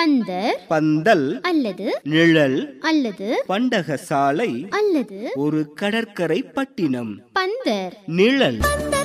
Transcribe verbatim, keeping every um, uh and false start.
பந்தர், பந்தல் அல்லது நிழல் அல்லது பண்டகசாலை அல்லது ஒரு கடற்கரை பட்டினம். பந்தர் நிழல்